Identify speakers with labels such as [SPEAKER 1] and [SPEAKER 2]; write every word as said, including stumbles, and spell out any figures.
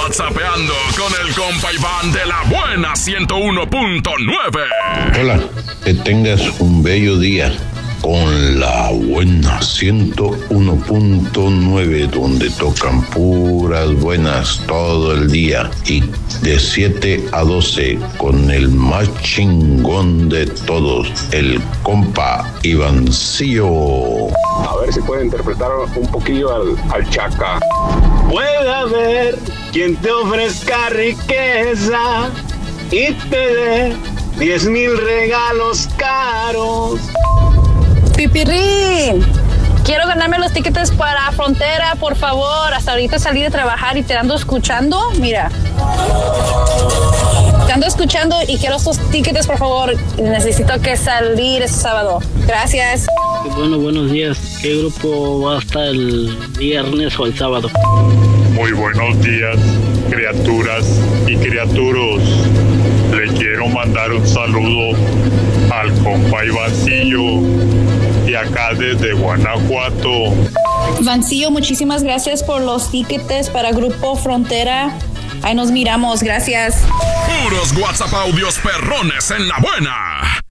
[SPEAKER 1] WhatsAppeando con el compa Iván de la buena ciento uno punto nueve.
[SPEAKER 2] Hola, que tengas un bello día con la buena ciento uno punto nueve, donde tocan puras buenas todo el día, y de siete a doce con el más chingón de todos, el compa Ivancillo.
[SPEAKER 3] A ver si puede interpretar un poquillo al, al Chaca. Puede haber quien te ofrezca riqueza y te dé diez mil regalos caros.
[SPEAKER 4] Pipirrín, quiero ganarme los tickets para Frontera, por favor. Hasta ahorita salí de trabajar y te ando escuchando. Mira, te ando escuchando y quiero estos tickets, por favor. Necesito que salir este sábado. Gracias.
[SPEAKER 5] Bueno, buenos días. ¿Qué grupo va a estar el viernes o el sábado?
[SPEAKER 6] Muy buenos días, criaturas y criaturos. Le quiero mandar un saludo al compa Ivancillo de acá desde Guanajuato.
[SPEAKER 4] Ivancillo, muchísimas gracias por los tickets para Grupo Frontera. Ahí nos miramos, gracias.
[SPEAKER 1] Puros WhatsApp audios perrones en la buena.